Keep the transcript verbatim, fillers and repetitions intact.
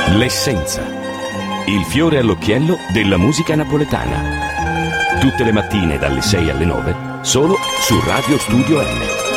L'essenza. Il fiore all'occhiello della musica napoletana. Tutte le mattine dalle sei alle nove, solo su Radio Studio N.